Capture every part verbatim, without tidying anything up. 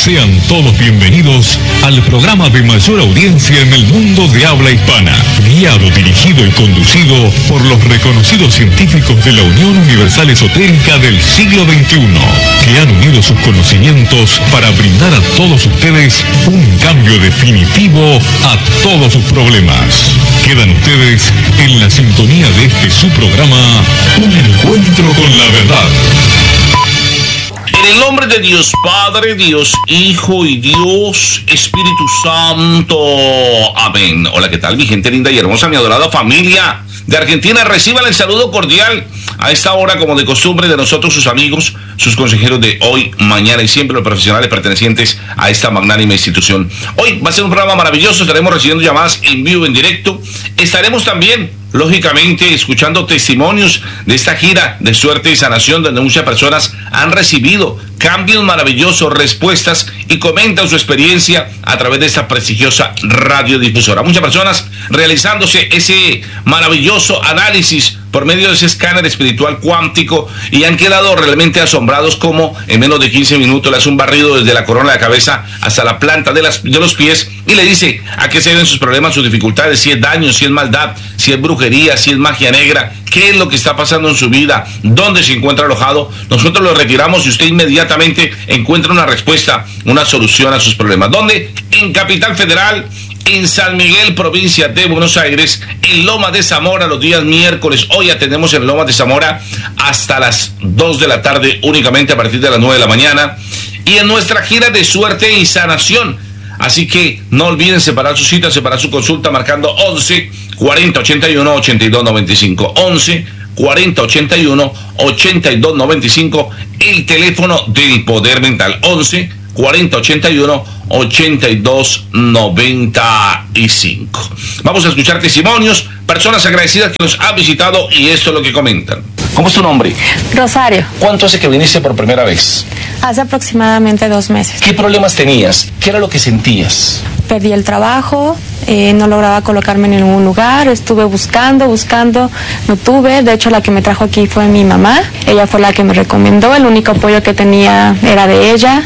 Sean todos bienvenidos al programa de mayor audiencia en el mundo de habla hispana, guiado, dirigido y conducido por los reconocidos científicos de la Unión Universal Esotérica del siglo veintiuno, que han unido sus conocimientos para brindar a todos ustedes un cambio definitivo a todos sus problemas. Quedan ustedes en la sintonía de este su programa, Un Encuentro con la Verdad. En el nombre de Dios Padre, Dios Hijo y Dios Espíritu Santo. Amén. Hola, ¿qué tal, mi gente linda y hermosa, mi adorada familia de Argentina? Reciban el saludo cordial a esta hora, como de costumbre, de nosotros, sus amigos, sus consejeros de hoy, mañana y siempre, los profesionales pertenecientes a esta magnánima institución. Hoy va a ser un programa maravilloso. Estaremos recibiendo llamadas en vivo, en directo. Estaremos también, lógicamente, escuchando testimonios de esta gira de suerte y sanación, donde muchas personas han recibido cambios maravillosos, respuestas, y comentan su experiencia a través de esta prestigiosa radiodifusora. Muchas personas realizándose ese maravilloso análisis por medio de ese escáner espiritual cuántico, y han quedado realmente asombrados como en menos de quince minutos le hace un barrido desde la corona de la cabeza hasta la planta de, las, de los pies, y le dice a qué se deben sus problemas, sus dificultades, si es daño, si es maldad, si es brujería, si es magia negra, qué es lo que está pasando en su vida, dónde se encuentra alojado. Nosotros lo retiramos y usted inmediatamente encuentra una respuesta, una solución a sus problemas. ¿Dónde? En Capital Federal, en San Miguel, provincia de Buenos Aires, en Loma de Zamora, los días miércoles. Hoy atendemos en Loma de Zamora hasta las dos de la tarde, únicamente a partir de las nueve de la mañana. Y en nuestra gira de suerte y sanación. Así que no olviden separar su cita, separar su consulta, marcando once cuarenta ochenta y uno ochenta y dos noventa y cinco. once cuarenta ochenta y uno ochenta y dos noventa y cinco, el teléfono del poder mental. once cuarenta ochenta y uno ochenta y dos noventa y cinco. Vamos a escuchar testimonios, personas agradecidas que nos han visitado, y esto es lo que comentan. ¿Cómo es tu nombre? Rosario. ¿Cuánto hace que viniste por primera vez? Hace aproximadamente dos meses. ¿Qué problemas tenías? ¿Qué era lo que sentías? Perdí el trabajo, eh, no lograba colocarme en ningún lugar, estuve buscando, buscando, no tuve. De hecho, la que me trajo aquí fue mi mamá. Ella fue la que me recomendó, el único apoyo que tenía era de ella.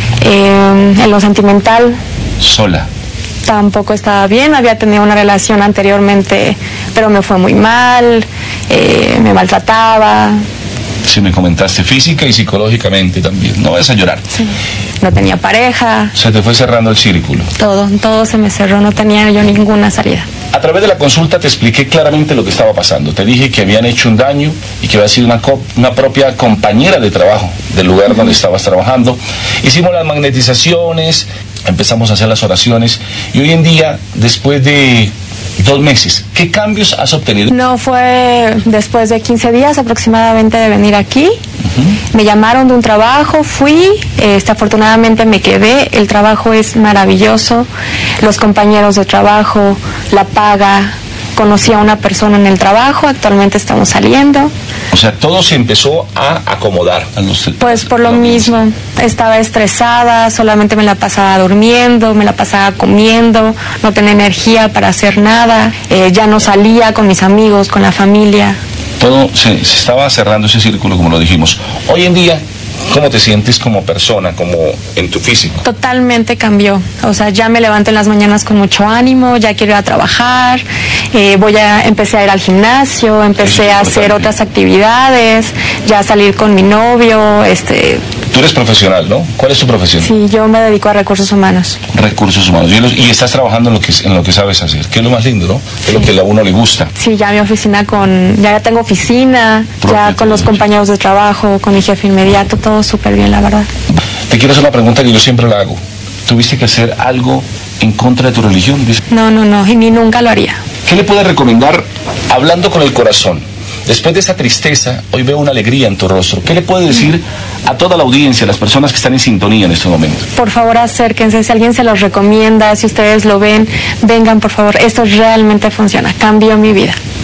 Eh, en lo sentimental, ¿sola? Tampoco estaba bien. Había tenido una relación anteriormente, pero me fue muy mal, eh, me maltrataba. Sí, me comentaste, física y psicológicamente también. No vas a llorar. Sí. No tenía pareja. Se te fue cerrando el círculo. Todo, todo se me cerró, no tenía yo ninguna salida. A través de la consulta te expliqué claramente lo que estaba pasando. Te dije que habían hecho un daño y que había sido una, una propia compañera de trabajo del lugar uh-huh. donde estabas trabajando. Hicimos las magnetizaciones, empezamos a hacer las oraciones, y hoy en día, después de dos meses, ¿qué cambios has obtenido? No, fue después de quince días aproximadamente de venir aquí. Uh-huh. Me llamaron de un trabajo, fui, este, afortunadamente me quedé. El trabajo es maravilloso, los compañeros de trabajo, la paga. Conocí a una persona en el trabajo, actualmente estamos saliendo. O sea, todo se empezó a acomodar. A los, pues por lo mismo, estaba estresada, solamente me la pasaba durmiendo, me la pasaba comiendo, no tenía energía para hacer nada, eh, ya no salía con mis amigos, con la familia. Todo se, se estaba cerrando ese círculo, como lo dijimos. Hoy en día, ¿cómo te sientes como persona, como en tu físico? Totalmente cambió. O sea, ya me levanto en las mañanas con mucho ánimo, ya quiero ir a trabajar, eh, voy a empecé a ir al gimnasio, empecé a hacer otras actividades, ya a salir con mi novio, este... Tú eres profesional, ¿no? ¿Cuál es tu profesión? Sí, yo me dedico a recursos humanos. Recursos humanos. Y, los, y estás trabajando en lo que en lo que sabes hacer, que es lo más lindo, ¿no? Que es lo que a uno le gusta. Sí, ya mi oficina con... Ya tengo oficina, ya con los compañeros de trabajo, con mi jefe inmediato, todo súper bien, la verdad. Te quiero hacer una pregunta que yo siempre la hago. ¿Tuviste que hacer algo en contra de tu religión? No, no, no, y ni nunca lo haría. ¿Qué le puedes recomendar, hablando con el corazón? Después de esa tristeza, hoy veo una alegría en tu rostro. ¿Qué le puedes decir a toda la audiencia, a las personas que están en sintonía en este momento? Por favor, acérquense. Si alguien se los recomienda, si ustedes lo ven, vengan, por favor. Esto realmente funciona. Cambió mi vida.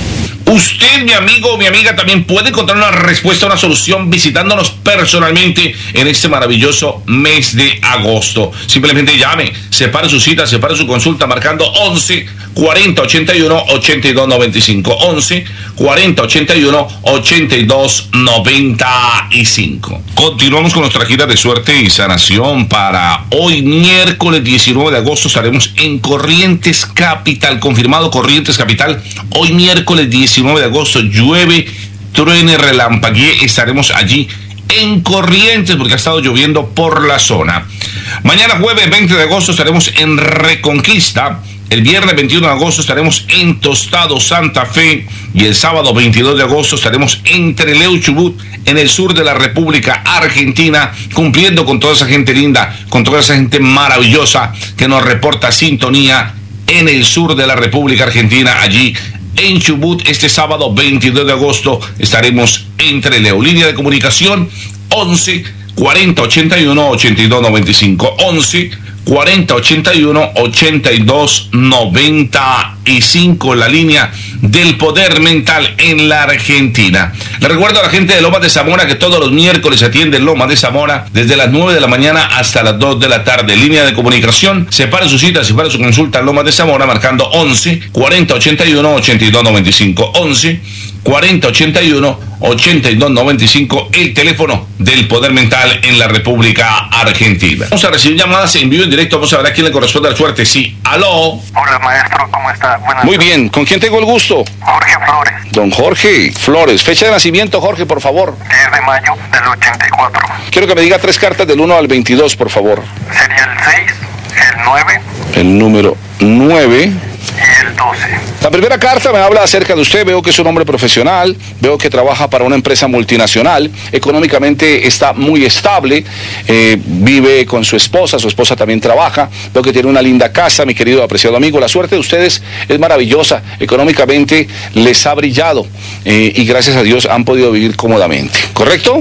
Usted, mi amigo o mi amiga, también puede encontrar una respuesta, una solución visitándonos personalmente en este maravilloso mes de agosto. Simplemente llame, separe su cita, separe su consulta marcando once cuarenta ochenta y uno ochenta y dos noventa y cinco. once cuarenta ochenta y uno ochenta y dos noventa y cinco. Continuamos con nuestra gira de suerte y sanación para hoy, miércoles diecinueve de agosto. Estaremos en Corrientes Capital, confirmado Corrientes Capital. Hoy, miércoles diecinueve de agosto, llueve, truene, relampaguee. Estaremos allí en Corrientes porque ha estado lloviendo por la zona. Mañana, jueves veinte de agosto, estaremos en Reconquista. El viernes veintiuno de agosto estaremos en Tostado, Santa Fe, y el sábado veintidós de agosto estaremos en Trelew, Chubut, en el sur de la República Argentina, cumpliendo con toda esa gente linda, con toda esa gente maravillosa que nos reporta sintonía en el sur de la República Argentina, allí en Chubut. Este sábado veintidós de agosto estaremos en Trelew. Línea de comunicación once cuarenta ochenta y uno ochenta y dos noventa y cinco. once cuarenta ochenta y uno ochenta y dos noventa y cinco, la línea del poder mental en la Argentina. Le recuerdo a la gente de Lomas de Zamora que todos los miércoles se atiende en Lomas de Zamora desde las nueve de la mañana hasta las dos de la tarde. Línea de comunicación, separe su cita, separe su consulta en Lomas de Zamora marcando once cuarenta ochenta y uno ochenta y dos noventa y cinco. once cuarenta ochenta y uno ochenta y dos noventa y cinco, el teléfono del poder mental en la República Argentina. Vamos a recibir llamadas en vivo y en directo. Vamos a ver a quién le corresponde la suerte. Sí, aló. Hola, maestro, ¿cómo está? Buenas Muy bien, ¿con quién tengo el gusto? Jorge Flores. Don Jorge Flores. Fecha de nacimiento, Jorge, por favor. diez de mayo del ochenta y cuatro. Quiero que me diga tres cartas del uno al veintidós, por favor. Sería el seis, el nueve. El número nueve. Y el doce. La primera carta me habla acerca de usted. Veo que es un hombre profesional, veo que trabaja para una empresa multinacional, económicamente está muy estable, eh, vive con su esposa, su esposa también trabaja, veo que tiene una linda casa, mi querido apreciado amigo. La suerte de ustedes es maravillosa, económicamente les ha brillado eh, y gracias a Dios han podido vivir cómodamente, ¿correcto?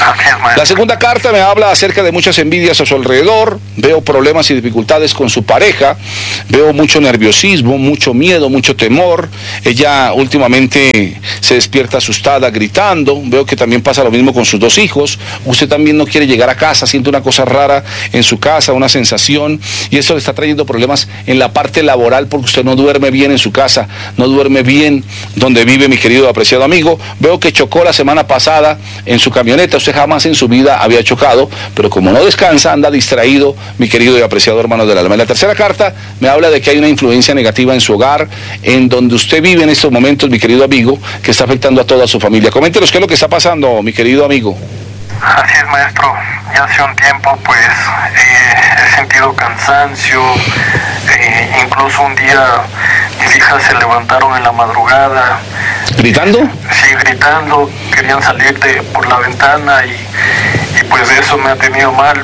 La segunda carta me habla acerca de muchas envidias a su alrededor, veo problemas y dificultades con su pareja, veo mucho nerviosismo, mucho miedo, mucho temor. Ella últimamente se despierta asustada, gritando. Veo que también pasa lo mismo con sus dos hijos. Usted también no quiere llegar a casa, siente una cosa rara en su casa, una sensación, y eso le está trayendo problemas en la parte laboral porque usted no duerme bien en su casa, no duerme bien donde vive, mi querido apreciado amigo. Veo que chocó la semana pasada en su camioneta. Usted jamás en su vida había chocado, pero como no descansa, anda distraído, mi querido y apreciado hermano del alma. En la tercera carta me habla de que hay una influencia negativa en su hogar, en donde usted vive en estos momentos, mi querido amigo, que está afectando a toda su familia. Coméntenos qué es lo que está pasando, mi querido amigo. Así es, maestro. Ya hace un tiempo, pues, eh, he sentido cansancio, eh, incluso un día mis hijas se levantaron en la madrugada. ¿Gritando? Sí, gritando, querían salir de por la ventana y, y pues eso me ha tenido mal.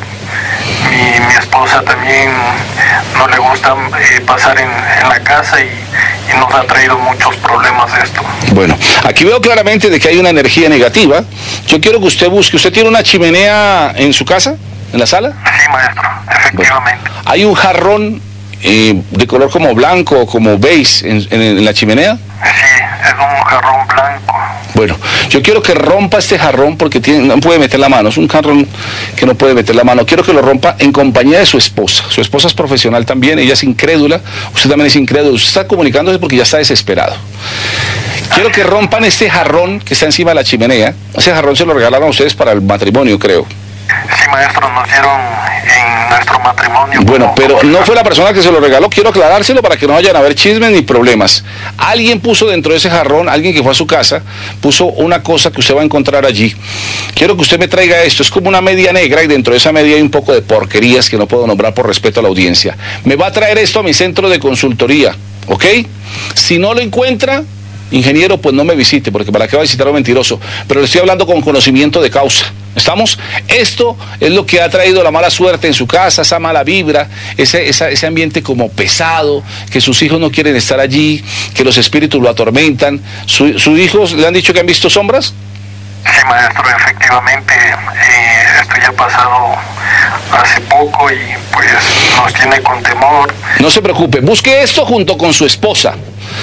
Mi, mi esposa también no le gusta eh, pasar en, en la casa y, y nos ha traído muchos problemas esto. Bueno, aquí veo claramente de que hay una energía negativa. Yo quiero que usted busque, ¿usted tiene una chimenea en su casa, en la sala? Sí, maestro, efectivamente. Bueno, hay un jarrón eh, de color como blanco, como beige en, en, en la chimenea. Sí, es un jarrón blanco. Bueno, yo quiero que rompa este jarrón porque tiene, no puede meter la mano, es un jarrón que no puede meter la mano. Quiero que lo rompa en compañía de su esposa. Su esposa es profesional también, ella es incrédula, usted también es incrédulo, usted está comunicándose porque ya está desesperado. Quiero que rompan este jarrón que está encima de la chimenea. Ese jarrón se lo regalaron a ustedes para el matrimonio, creo. Sí, maestro, nos dieron en nuestro matrimonio. Bueno, pero no fue la persona que se lo regaló. Quiero aclarárselo para que no vayan a haber chismes ni problemas. Alguien puso dentro de ese jarrón, alguien que fue a su casa, puso una cosa que usted va a encontrar allí. Quiero que usted me traiga esto. Es como una media negra y dentro de esa media hay un poco de porquerías que no puedo nombrar por respeto a la audiencia. Me va a traer esto a mi centro de consultoría, ¿ok? Si no lo encuentra, ingeniero, pues no me visite, porque para qué va a visitar a un mentiroso. Pero le estoy hablando con conocimiento de causa. ¿Estamos? Esto es lo que ha traído la mala suerte en su casa, esa mala vibra, ese, esa, ese ambiente como pesado, que sus hijos no quieren estar allí, que los espíritus lo atormentan. ¿Su, ¿Sus hijos le han dicho que han visto sombras? Sí, maestro, efectivamente, eh, esto ya ha pasado hace poco y pues nos tiene con temor. No se preocupe, busque esto junto con su esposa.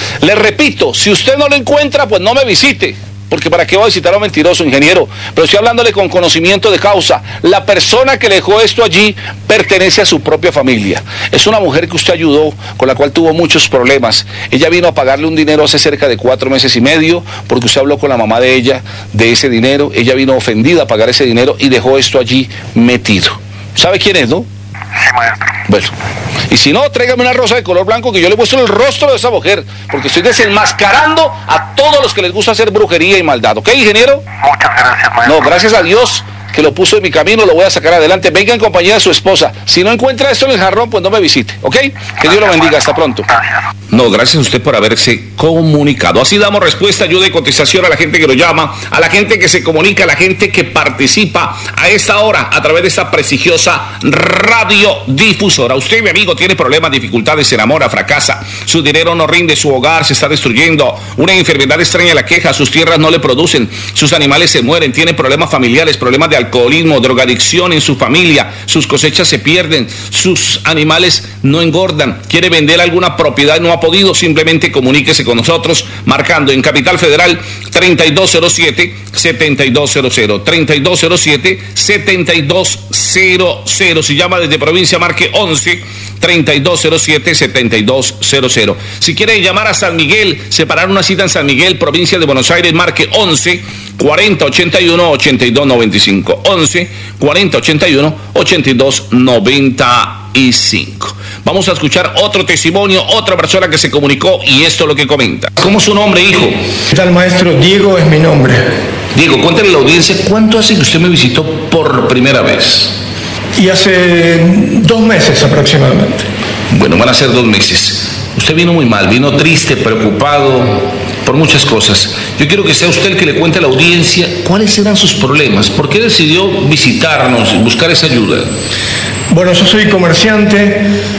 Le repito, si usted no lo encuentra, pues no me visite. Porque para qué voy a visitar a un mentiroso, ingeniero. Pero estoy hablándole con conocimiento de causa. La persona que le dejó esto allí pertenece a su propia familia. Es una mujer que usted ayudó, con la cual tuvo muchos problemas. Ella vino a pagarle un dinero hace cerca de cuatro meses y medio, porque usted habló con la mamá de ella de ese dinero. Ella vino ofendida a pagar ese dinero y dejó esto allí metido. ¿Sabe quién es, no? Sí, maestro. Bueno, y si no, tráigame una rosa de color blanco que yo le muestro el rostro de esa mujer, porque estoy desenmascarando a todos los que les gusta hacer brujería y maldad. ¿Ok, ingeniero? Muchas gracias, maestro. No, gracias a Dios que lo puso en mi camino, lo voy a sacar adelante. Venga en compañía de su esposa. Si no encuentra esto en el jarrón, pues no me visite, ¿ok? Que Dios lo bendiga. Hasta pronto. Gracias. No, gracias a usted por haberse comunicado. Así damos respuesta, ayuda y cotización a la gente que lo llama, a la gente que se comunica, a la gente que participa a esta hora a través de esta prestigiosa radiodifusora. Usted, mi amigo, tiene problemas, dificultades, se enamora, fracasa, su dinero no rinde, su hogar se está destruyendo, una enfermedad extraña la queja, sus tierras no le producen, sus animales se mueren, tiene problemas familiares, problemas de alcoholismo, drogadicción en su familia, sus cosechas se pierden, sus animales no engordan, quiere vender alguna propiedad, no ha podido, simplemente comuníquese con nosotros marcando en Capital Federal treinta y dos cero siete, setenta y dos cero cero, treinta y dos cero siete, setenta y dos cero cero. Si llama desde provincia, marque once, treinta y dos cero siete, setenta y dos cero cero. Si quiere llamar a San Miguel, separar una cita en San Miguel, provincia de Buenos Aires, marque once, cuarenta, ochenta y uno, ochenta y dos noventa y cinco. once, cuarenta, ochenta y uno, ochenta y dos noventa y cinco. Vamos a escuchar otro testimonio, otra persona que se comunicó y esto es lo que comenta. ¿Cómo es su nombre, hijo? ¿Qué tal, maestro? Diego es mi nombre. Diego, cuéntale a la audiencia, ¿cuánto hace que usted me visitó por primera vez? Y hace dos meses aproximadamente. Bueno, van a ser dos meses. Usted vino muy mal, vino triste, preocupado por muchas cosas. Yo quiero que sea usted el que le cuente a la audiencia cuáles eran sus problemas. ¿Por qué decidió visitarnos y buscar esa ayuda? Bueno, yo soy comerciante,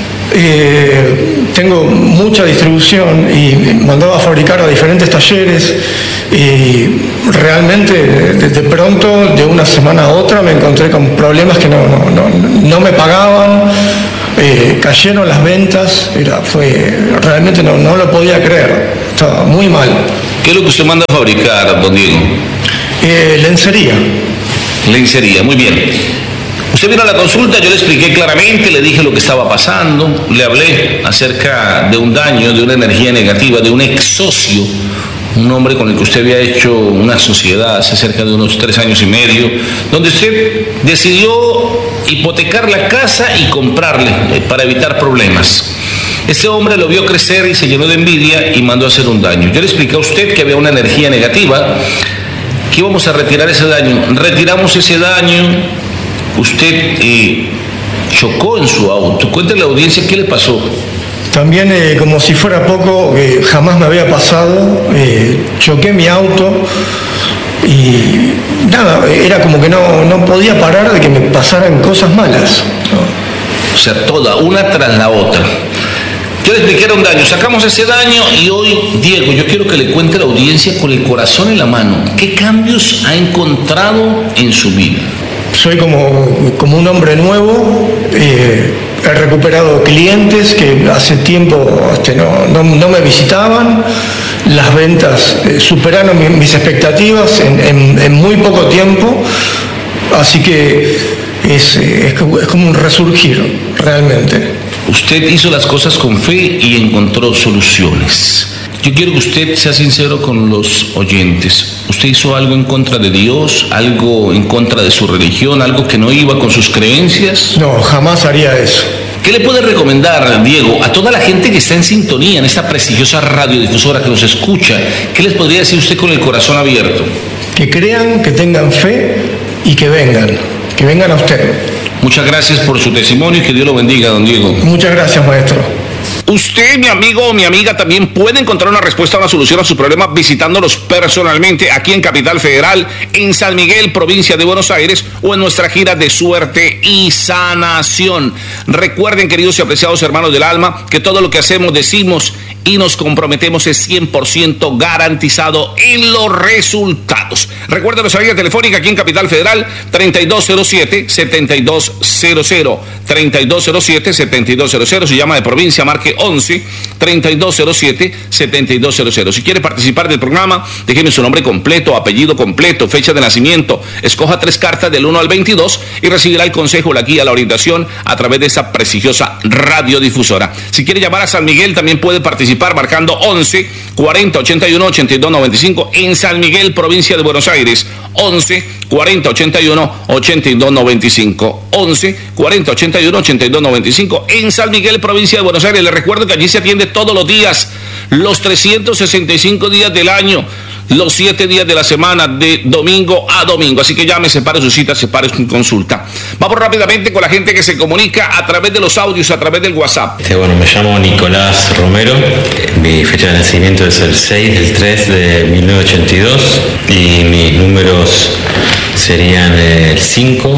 eh, tengo mucha distribución y mandaba a fabricar a diferentes talleres y realmente de, de pronto, de una semana a otra, me encontré con problemas que no, no, no, no me pagaban, eh, cayeron las ventas, era, fue, realmente no, no lo podía creer, estaba muy mal. ¿Qué es lo que usted manda a fabricar, don Diego? Eh, lencería. Lencería, muy bien. Usted vino a la consulta, yo le expliqué claramente, le dije lo que estaba pasando, le hablé acerca de un daño, de una energía negativa, de un ex socio, un hombre con el que usted había hecho una sociedad hace cerca de unos tres años y medio, donde usted decidió hipotecar la casa y comprarle para evitar problemas. Este hombre lo vio crecer y se llenó de envidia y mandó a hacer un daño. Yo le expliqué a usted que había una energía negativa, que íbamos a retirar ese daño. Retiramos ese daño. Usted eh, chocó en su auto. Cuéntale a la audiencia qué le pasó. También, eh, como si fuera poco, eh, jamás me había pasado, eh, choqué mi auto y nada, era como que no, no podía parar de que me pasaran cosas malas, ¿no? O sea, toda, una tras la otra. Yo le expliqué era un daño, sacamos ese daño y hoy, Diego, yo quiero que le cuente a la audiencia con el corazón en la mano, ¿qué cambios ha encontrado en su vida? Soy como, como un hombre nuevo, eh, he recuperado clientes que hace tiempo este, no, no, no me visitaban, las ventas eh, superaron mi, mis expectativas en, en, en muy poco tiempo, así que es, es, como, es como un resurgir realmente. Usted hizo las cosas con fe y encontró soluciones. Yo quiero que usted sea sincero con los oyentes. ¿Usted hizo algo en contra de Dios, algo en contra de su religión, algo que no iba con sus creencias? No, jamás haría eso. ¿Qué le puede recomendar, Diego, a toda la gente que está en sintonía en esta prestigiosa radiodifusora que nos escucha? ¿Qué les podría decir usted con el corazón abierto? Que crean, que tengan fe y que vengan, que vengan a usted. Muchas gracias por su testimonio y que Dios lo bendiga, don Diego. Muchas gracias, maestro. Usted, mi amigo o mi amiga, también puede encontrar una respuesta, una solución a su problema visitándolos personalmente aquí en Capital Federal, en San Miguel, provincia de Buenos Aires, o en nuestra gira de suerte y sanación. Recuerden, queridos y apreciados hermanos del alma, que todo lo que hacemos, decimos y nos comprometemos, es cien por ciento garantizado en los resultados. Recuerda nuestra línea telefónica aquí en Capital Federal, treinta y dos cero siete, setenta y dos cero cero, treinta y dos cero siete, setenta y dos cero cero. Si llama de provincia, marque once, treinta y dos cero siete, setenta y dos cero cero. Si quiere participar del programa, déjeme su nombre completo, apellido completo, fecha de nacimiento, escoja tres cartas del uno al veintidós y recibirá el consejo, la guía, la orientación a través de esa prestigiosa radiodifusora. Si quiere llamar a San Miguel, también puede participar marcando once, cuarenta, ochenta y uno, ochenta y dos noventa y cinco en San Miguel, provincia de Buenos Aires, once, cuarenta, ochenta y uno, ochenta y dos noventa y cinco, once, cuarenta, ochenta y uno, ochenta y dos noventa y cinco en San Miguel, provincia de Buenos Aires. Les recuerdo que allí se atiende todos los días, los trescientos sesenta y cinco días del año, los siete días de la semana, de domingo a domingo. Así que llame, separe su cita, separe su consulta. Vamos rápidamente con la gente que se comunica a través de los audios, a través del WhatsApp. Este, bueno, me llamo Nicolás Romero. Mi fecha de nacimiento es el seis del tres de mil novecientos ochenta y dos y mis números serían el cinco,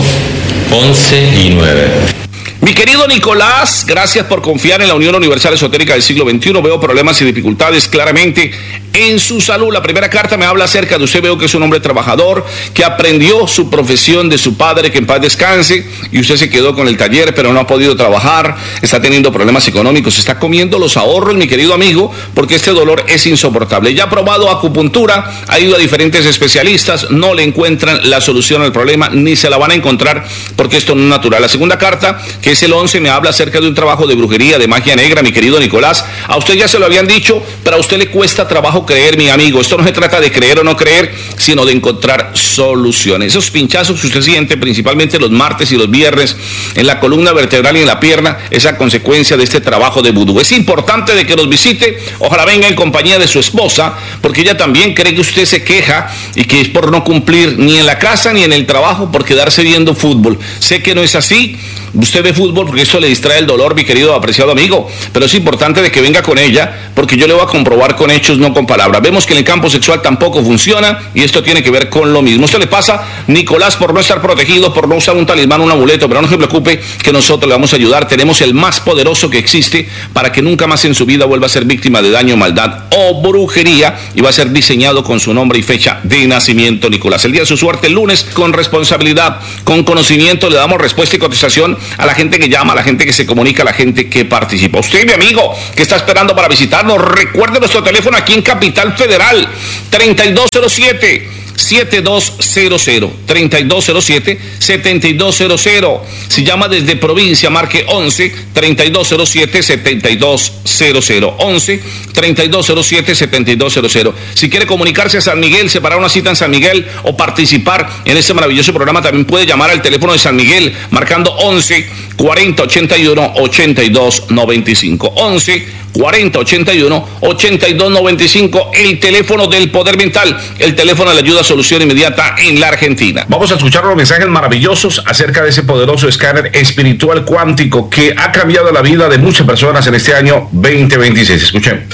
once y nueve. Mi querido Nicolás, gracias por confiar en la Unión Universal Esotérica del siglo veintiuno. Veo problemas y dificultades claramente en su salud. La primera carta me habla acerca de usted. Veo que es un hombre trabajador, que aprendió su profesión de su padre, que en paz descanse, y usted se quedó con el taller, pero no ha podido trabajar, está teniendo problemas económicos, está comiendo los ahorros, mi querido amigo, porque este dolor es insoportable. Ya ha probado acupuntura, ha ido a diferentes especialistas, no le encuentran la solución al problema, ni se la van a encontrar, porque esto no es natural. La segunda carta, que es el once, me habla acerca de un trabajo de brujería, de magia negra, mi querido Nicolás. A usted ya se lo habían dicho, pero a usted le cuesta trabajo creer, mi amigo. Esto no se trata de creer o no creer, sino de encontrar soluciones. Esos pinchazos que usted siente, principalmente los martes y los viernes, en la columna vertebral y en la pierna, es a consecuencia de este trabajo de vudú. Es importante de que nos visite, ojalá venga en compañía de su esposa, porque ella también cree que usted se queja y que es por no cumplir ni en la casa ni en el trabajo, por quedarse viendo fútbol. Sé que no es así. Usted ve fútbol porque eso le distrae el dolor, mi querido apreciado amigo, pero es importante de que venga con ella, porque yo le voy a comprobar con hechos, no con palabras. Vemos que en el campo sexual tampoco funciona, y esto tiene que ver con lo mismo. Esto le pasa, Nicolás, por no estar protegido, por no usar un talismán, un amuleto, pero no se preocupe, que nosotros le vamos a ayudar. Tenemos el más poderoso que existe para que nunca más en su vida vuelva a ser víctima de daño, maldad o brujería, y va a ser diseñado con su nombre y fecha de nacimiento, Nicolás. El día de su suerte, el lunes, con responsabilidad, con conocimiento, le damos respuesta y cotización a la gente que llama, a la gente que se comunica, a la gente que participa. Usted, mi amigo, que está esperando para visitarnos, recuerde nuestro teléfono aquí en Capital Federal, treinta y dos cero siete, setenta y dos cero cero, treinta y dos cero siete, setenta y dos cero cero. Si llama desde provincia, marque once, treinta y dos cero siete, setenta y dos cero cero, once, treinta y dos cero siete, setenta y dos cero cero. Si quiere comunicarse a San Miguel, separar una cita en San Miguel o participar en este maravilloso programa, también puede llamar al teléfono de San Miguel, marcando once, cuarenta, ochenta y uno, ochenta y dos noventa y cinco, once, cuarenta, ochenta y uno, ochenta y dos noventa y cinco, el teléfono del poder mental, el teléfono de la ayuda a solución inmediata en la Argentina. Vamos a escuchar los mensajes maravillosos acerca de ese poderoso escáner espiritual cuántico que ha cambiado la vida de muchas personas en este año veinte veintiséis. Escuchen.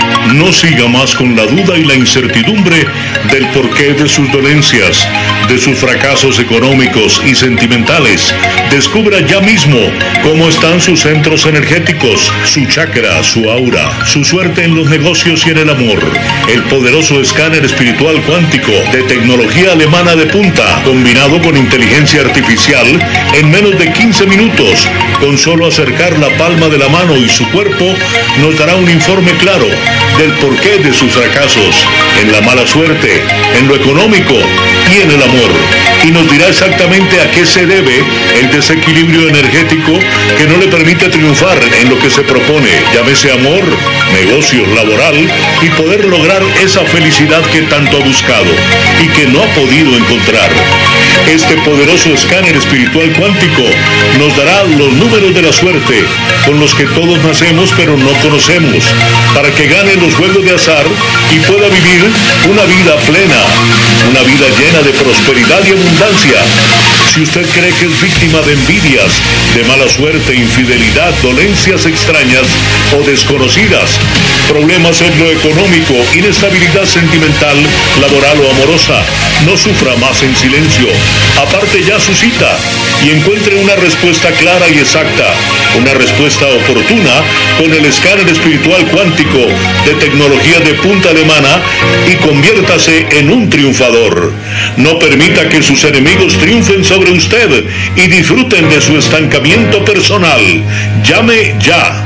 No siga más con la duda y la incertidumbre del porqué de sus dolencias, de sus fracasos económicos y sentimentales. Descubra ya mismo cómo están sus centros energéticos, su chakra, su aura, su suerte en los negocios y en el amor. El poderoso escáner espiritual cuántico de tecnología alemana de punta, combinado con inteligencia artificial, en menos de quince minutos, con solo acercar la palma de la mano y su cuerpo, nos dará un informe claro del porqué de sus fracasos, en la mala suerte, en lo económico y en el amor. Y nos dirá exactamente a qué se debe el desequilibrio energético que no le permite triunfar en lo que se propone, llámese amor, negocios, laboral, y poder lograr esa felicidad que tanto ha buscado y que no ha podido encontrar. Este poderoso escáner espiritual cuántico nos dará los números de la suerte con los que todos nacemos pero no conocemos, para que gane los juegos de azar y pueda vivir una vida plena, una vida llena de prosperidad y abundancia. Si usted cree que es víctima de envidias, de mala suerte, infidelidad, dolencias extrañas o desconocidas, problemas en lo económico, inestabilidad sentimental, laboral o amorosa, no sufra más en silencio. Aparte ya su cita y encuentre una respuesta clara y exacta, una respuesta oportuna con el escáner espiritual cuántico de tecnología de punta alemana y conviértase en un triunfador. No permita que sus enemigos triunfen sobre usted y disfruten de su estancamiento personal. Llame ya.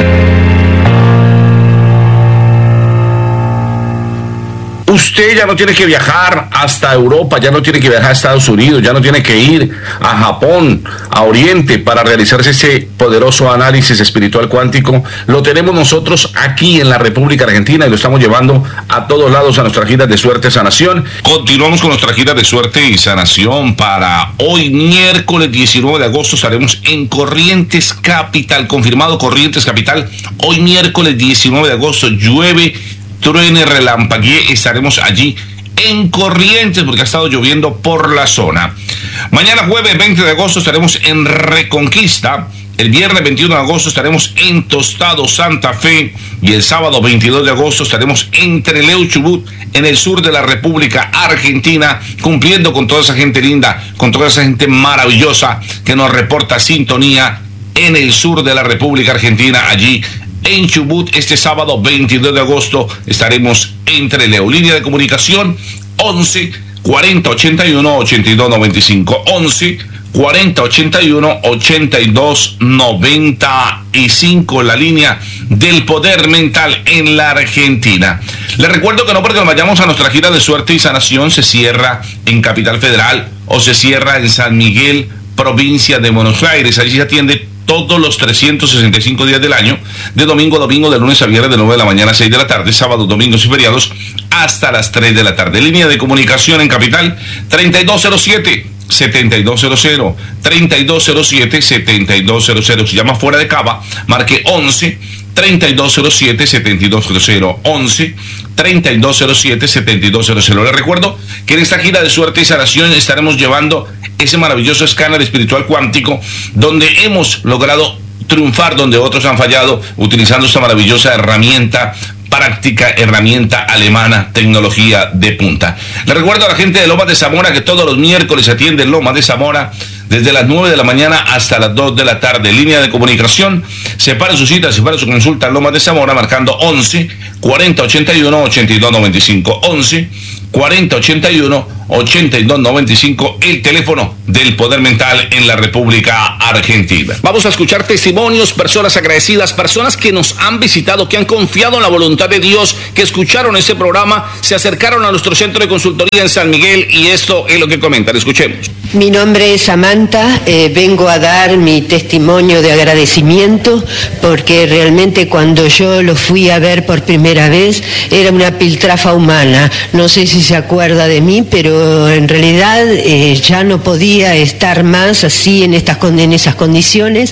Usted ya no tiene que viajar hasta Europa, ya no tiene que viajar a Estados Unidos, ya no tiene que ir a Japón, a Oriente, para realizarse ese poderoso análisis espiritual cuántico. Lo tenemos nosotros aquí en la República Argentina y lo estamos llevando a todos lados a nuestra gira de suerte y sanación. Continuamos con nuestra gira de suerte y sanación para hoy, miércoles diecinueve de agosto. Estaremos en Corrientes Capital, confirmado Corrientes Capital. Hoy, miércoles diecinueve de agosto, llueve, truene, relampaguee, estaremos allí en Corrientes porque ha estado lloviendo por la zona. Mañana jueves veinte de agosto estaremos en Reconquista. El viernes veintiuno de agosto estaremos en Tostado, Santa Fe. Y el sábado veintidós de agosto estaremos en Trelew, Chubut, en el sur de la República Argentina, cumpliendo con toda esa gente linda, con toda esa gente maravillosa que nos reporta sintonía en el sur de la República Argentina, allí en Chubut. Este sábado veintidós de agosto estaremos en Trelew. Línea de comunicación once cuarenta ochenta y uno ochenta y dos noventa y cinco, once cuarenta ochenta y uno ochenta y dos noventa y cinco, la línea del poder mental en la Argentina. Les recuerdo que no porque nos vayamos a nuestra gira de suerte y sanación se cierra en Capital Federal o se cierra en San Miguel, provincia de Buenos Aires. Allí se atiende todos los trescientos sesenta y cinco días del año, de domingo a domingo, de lunes a viernes, de nueve de la mañana a seis de la tarde, sábados, domingos y feriados hasta las tres de la tarde. Línea de comunicación en Capital treinta y dos cero siete setenta y dos cero cero, treinta y dos cero siete setenta y dos cero cero. Si llama fuera de Cava, marque once treinta y dos cero siete setenta y dos cero cero, once treinta y dos cero siete setenta y dos cero cero. Les recuerdo que en esta gira de suerte y sanación estaremos llevando ese maravilloso escáner espiritual cuántico, donde hemos logrado triunfar donde otros han fallado, utilizando esta maravillosa herramienta práctica, herramienta alemana, tecnología de punta. Le recuerdo a la gente de Lomas de Zamora que todos los miércoles se atiende en Lomas de Zamora desde las nueve de la mañana hasta las dos de la tarde. Línea de comunicación, separe su cita, separe su consulta en Lomas de Zamora marcando once cuarenta ochenta y uno ochenta y dos noventa y cinco, once cuarenta ochenta y uno ochenta y dos noventa y cinco, el teléfono del poder mental en la República Argentina. Vamos a escuchar testimonios, personas agradecidas, personas que nos han visitado, que han confiado en la voluntad de Dios, que escucharon este programa, se acercaron a nuestro centro de consultoría en San Miguel y esto es lo que comentan. Escuchemos. Mi nombre es Samantha, eh, vengo a dar mi testimonio de agradecimiento porque realmente cuando yo lo fui a ver por primera vez era una piltrafa humana. No sé si se acuerda de mí, pero en realidad eh, ya no podía estar más así en estas en esas condiciones.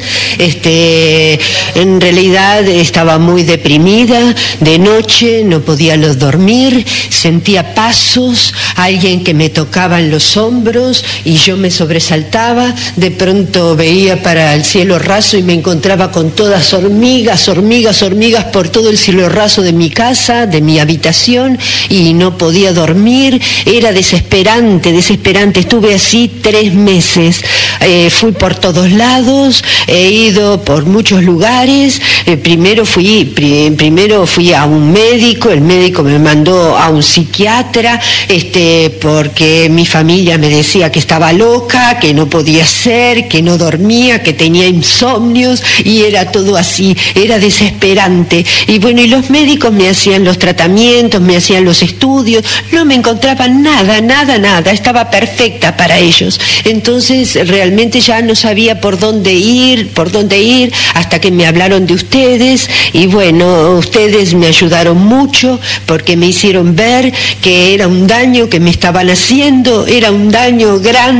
Este, en realidad estaba muy deprimida, de noche no podía dormir, sentía pasos, alguien que me tocaba en los hombros y yo me sobresaltaba, de pronto veía para el cielo raso y me encontraba con todas hormigas, hormigas, hormigas por todo el cielo raso de mi casa, de mi habitación, y no podía dormir, era desesperante, desesperante, estuve así tres meses, eh, fui por todos lados, he ido por muchos lugares, eh, primero fui, pr- primero fui a un médico, el médico me mandó a un psiquiatra, este, porque mi familia me decía que estaba loca, que no podía ser, que no dormía, que tenía insomnios y era todo así, era desesperante. Y bueno, y los médicos me hacían los tratamientos, me hacían los estudios, no me encontraban nada, nada, nada, estaba perfecta para ellos. Entonces realmente ya no sabía por dónde ir, por dónde ir, hasta que me hablaron de ustedes y bueno, ustedes me ayudaron mucho porque me hicieron ver que era un daño que me estaban haciendo, era un daño grande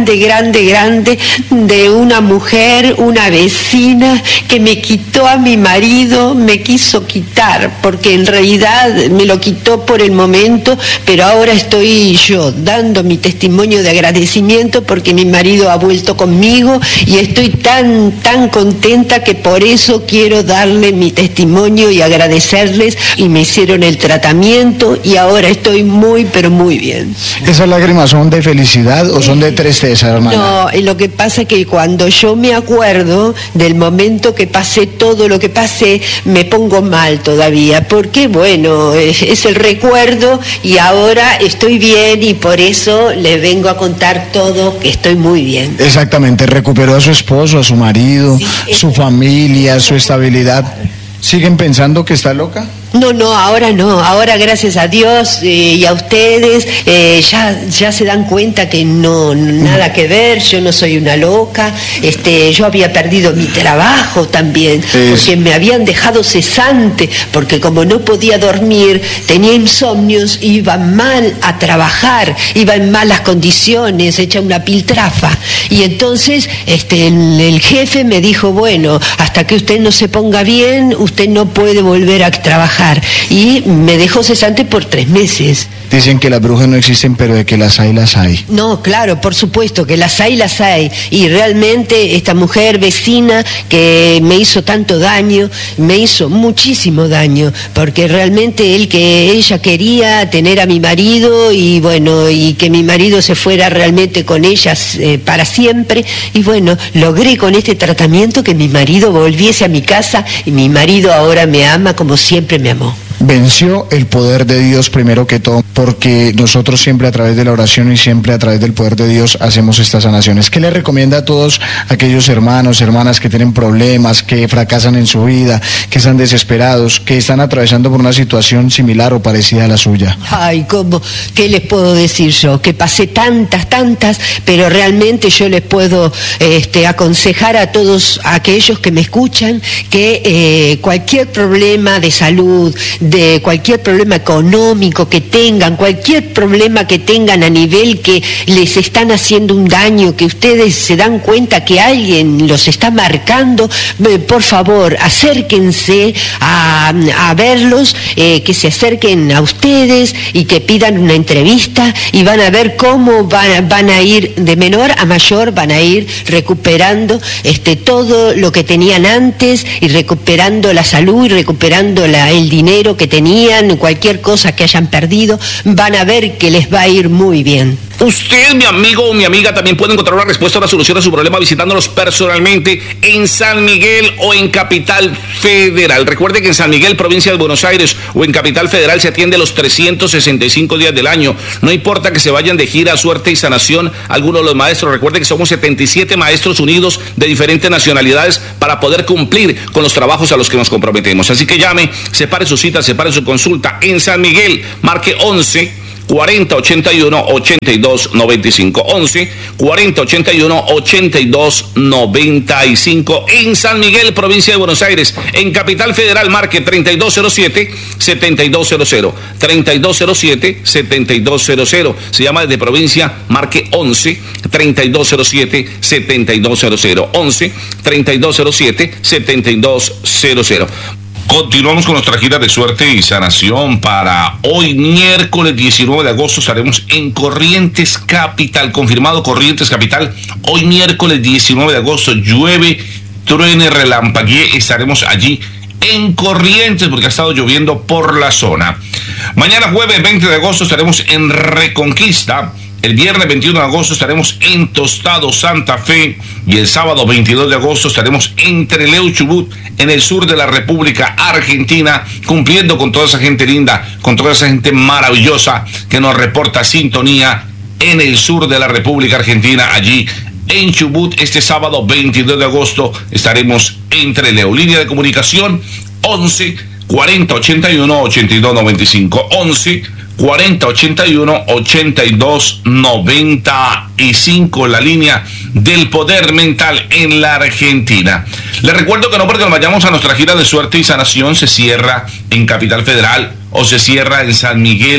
grande, grande, grande de una mujer, una vecina que me quitó a mi marido, me quiso quitar, porque en realidad me lo quitó por el momento, pero ahora estoy yo dando mi testimonio de agradecimiento porque mi marido ha vuelto conmigo y estoy tan, tan contenta que por eso quiero darle mi testimonio y agradecerles, y me hicieron el tratamiento y ahora estoy muy, pero muy bien. ¿Esas lágrimas son de felicidad o son de tristeza, hermana? No, lo que pasa es que cuando yo me acuerdo del momento que pasé todo lo que pasé, me pongo mal todavía, porque bueno, es, es el recuerdo y ahora estoy bien y por eso les vengo a contar todo, que estoy muy bien. Exactamente, recuperó a su esposo, a su marido, sí, su familia, su estabilidad. ¿Siguen pensando que está loca? No, no, ahora no, ahora gracias a Dios eh, y a ustedes eh, ya, ya se dan cuenta que no, nada que ver, yo no soy una loca, este, yo había perdido mi trabajo también, es... porque me habían dejado cesante, porque como no podía dormir, tenía insomnios, iba mal a trabajar, iba en malas condiciones, hecha una piltrafa, y entonces este, el, el jefe me dijo, bueno, hasta que usted no se ponga bien, usted no puede volver a trabajar. Y me dejó cesante por tres meses. Dicen que las brujas no existen, pero de que las hay, las hay. No, claro, por supuesto, que las hay, las hay. Y realmente esta mujer vecina que me hizo tanto daño, me hizo muchísimo daño, porque realmente él que ella quería tener a mi marido y bueno, y que mi marido se fuera realmente con ella eh, para siempre. Y bueno, logré con este tratamiento que mi marido volviese a mi casa y mi marido ahora me ama como siempre me amó. Venció el poder de Dios primero que todo, porque nosotros siempre a través de la oración y siempre a través del poder de Dios hacemos estas sanaciones. ¿Qué le recomienda a todos aquellos hermanos, hermanas que tienen problemas, que fracasan en su vida, que están desesperados, que están atravesando por una situación similar o parecida a la suya? Ay, ¿cómo? ¿Qué les puedo decir yo? Que pasé tantas, tantas, pero realmente yo les puedo este, aconsejar a todos aquellos que me escuchan que eh, cualquier problema de salud, de cualquier problema económico que tengan, cualquier problema que tengan a nivel que les están haciendo un daño, que ustedes se dan cuenta que alguien los está marcando, eh, por favor, acérquense a, a verlos, eh, que se acerquen a ustedes y que pidan una entrevista y van a ver cómo van, van a ir de menor a mayor, van a ir recuperando este, todo lo que tenían antes y recuperando la salud y recuperando la, el dinero que tenían, cualquier cosa que hayan perdido, van a ver que les va a ir muy bien. Usted, mi amigo o mi amiga, también puede encontrar una respuesta o una solución a su problema visitándonos personalmente en San Miguel o en Capital Federal. Recuerde que en San Miguel, provincia de Buenos Aires, o en Capital Federal se atiende los trescientos sesenta y cinco días del año. No importa que se vayan de gira, suerte y sanación algunos de los maestros. Recuerde que somos setenta y siete maestros unidos de diferentes nacionalidades para poder cumplir con los trabajos a los que nos comprometemos. Así que llame, separe su cita, separe su consulta en San Miguel, marque once cuarenta ochenta y uno ochenta y dos noventa y cinco, once cuarenta ochenta y uno ochenta y dos noventa y cinco en San Miguel, provincia de Buenos Aires. En Capital Federal marque treinta y dos cero siete setenta y dos cero cero, treinta y dos cero siete setenta y dos cero cero. Se llama desde provincia, marque once treinta y dos cero siete setenta y dos cero cero, once treinta y dos cero siete setenta y dos cero cero. Continuamos con nuestra gira de suerte y sanación para hoy, miércoles diecinueve de agosto. Estaremos en Corrientes Capital, confirmado Corrientes Capital. Hoy, miércoles diecinueve de agosto, llueve, truene, relampaguee. Estaremos allí en Corrientes porque ha estado lloviendo por la zona. Mañana, jueves veinte de agosto, estaremos en Reconquista. El viernes veintiuno de agosto estaremos en Tostado, Santa Fe, y el sábado veintidós de agosto estaremos en Trelew, Chubut, en el sur de la República Argentina, cumpliendo con toda esa gente linda, con toda esa gente maravillosa que nos reporta sintonía en el sur de la República Argentina, allí en Chubut. Este sábado veintidós de agosto estaremos en Trelew. Línea de comunicación once cuarenta ochenta y uno ochenta y dos noventa y cinco, once cuarenta ochenta y uno ochenta y dos noventa y cinco, la línea del poder mental en la Argentina. Les recuerdo que no porque nos vayamos a nuestra gira de suerte y sanación se cierra en Capital Federal o se cierra en San Miguel,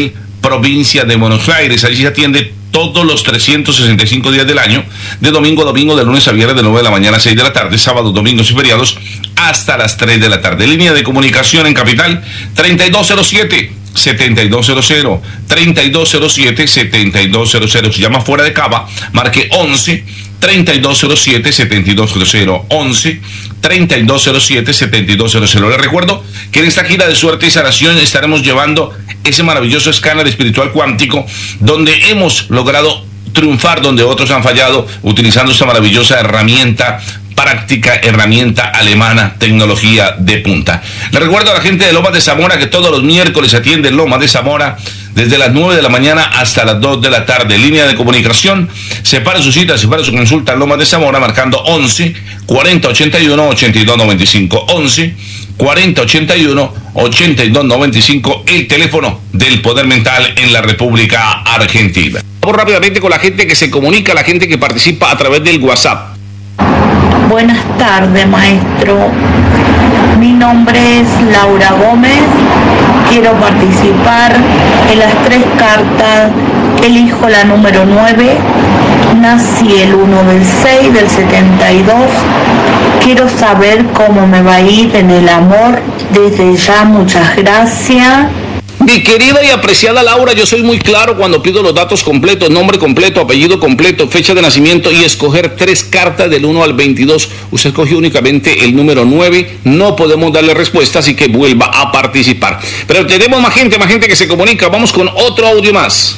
provincia de Buenos Aires. Allí se atiende todos los trescientos sesenta y cinco días del año, de domingo a domingo, de lunes a viernes, de nueve de la mañana a seis de la tarde, sábados, domingos y feriados hasta las tres de la tarde. Línea de comunicación en Capital, treinta y dos cero siete, setenta y dos cero cero, treinta y dos cero siete, setenta y dos cero cero. Si llama fuera de Cava, marque once, treinta y dos cero siete, setenta y dos cero cero, once, treinta y dos cero siete, setenta y dos cero cero. Les recuerdo que en esta gira de suerte y sanación estaremos llevando ese maravilloso escáner espiritual cuántico, donde hemos logrado triunfar donde otros han fallado, utilizando esta maravillosa herramienta práctica, herramienta alemana, tecnología de punta. Le recuerdo a la gente de Lomas de Zamora que todos los miércoles atiende Lomas de Zamora desde las nueve de la mañana hasta las dos de la tarde. Línea de comunicación, separe su cita, separe su consulta en Lomas de Zamora marcando once, cuarenta, ochenta y uno, ochenta y dos noventa y cinco, once, cuarenta, ochenta y uno, ochenta y dos noventa y cinco, el teléfono del Poder Mental en la República Argentina. Vamos rápidamente con la gente que se comunica, la gente que participa a través del WhatsApp. Buenas tardes, maestro. Mi nombre es Laura Gómez. Quiero participar en las tres cartas. Elijo la número nueve. Nací el uno del seis del setenta y dos. Quiero saber cómo me va a ir en el amor. Desde ya, muchas gracias. Mi querida y apreciada Laura, yo soy muy claro cuando pido los datos completos, nombre completo, apellido completo, fecha de nacimiento y escoger tres cartas del uno al veintidós. Usted escogió únicamente el número nueve, no podemos darle respuesta, así que vuelva a participar. Pero tenemos más gente, más gente que se comunica. Vamos con otro audio más.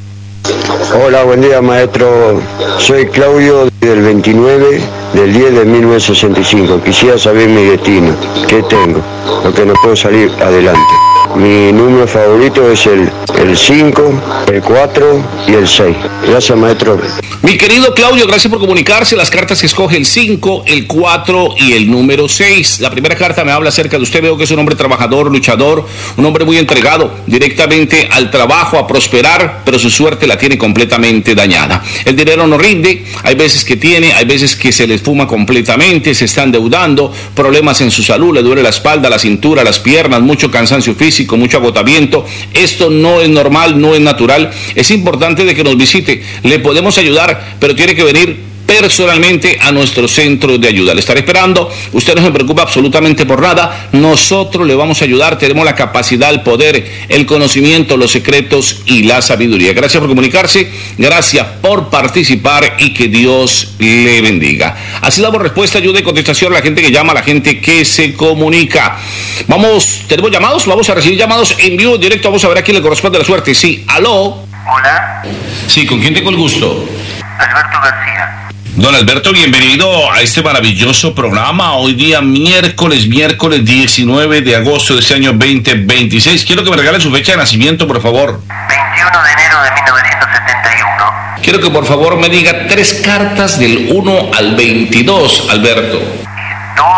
Hola, buen día, maestro. Soy Claudio del veintinueve del diez de mil novecientos sesenta y cinco. Quisiera saber mi destino. ¿Qué tengo? Porque no puedo salir adelante. Mi número favorito es el, el cinco, el cuatro y el seis. Gracias, maestro. Mi querido Claudio, gracias por comunicarse. Las cartas que escoge el cinco, el cuatro y el número seis. La primera carta me habla acerca de usted. Veo que es un hombre trabajador, luchador, un hombre muy entregado directamente al trabajo, a prosperar, pero su suerte la tiene completamente dañada. El dinero no rinde, hay veces que tiene, hay veces que se le esfuma completamente, se está endeudando, problemas en su salud, le duele la espalda, la cintura, las piernas, mucho cansancio físico, mucho agotamiento. Esto no es normal, no es natural. Es importante de que nos visite. Le podemos ayudar, pero tiene que venir personalmente a nuestro centro de ayuda. Le estaré esperando. Usted no se preocupa absolutamente por nada. Nosotros le vamos a ayudar. Tenemos la capacidad, el poder, el conocimiento, los secretos y la sabiduría. Gracias por comunicarse. Gracias por participar y que Dios le bendiga. Así damos respuesta, ayuda y contestación a la gente que llama, a la gente que se comunica. Vamos, tenemos llamados. Vamos a recibir llamados en vivo, directo. Vamos a ver a quién le corresponde la suerte. Sí, aló. Hola. Sí, ¿con quién tengo el gusto? Alberto García. Don Alberto, bienvenido a este maravilloso programa. Hoy día miércoles, miércoles diecinueve de agosto de este año veinte veintiséis. Quiero que me regale su fecha de nacimiento, por favor. veintiuno de enero de mil novecientos setenta y uno. Quiero que por favor me diga tres cartas del uno al veintidós, Alberto. dos,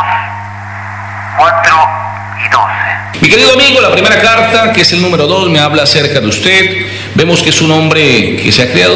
cuatro y doce. Mi querido amigo, la primera carta, que es el número dos, me habla acerca de usted. Vemos que es un hombre que se ha creado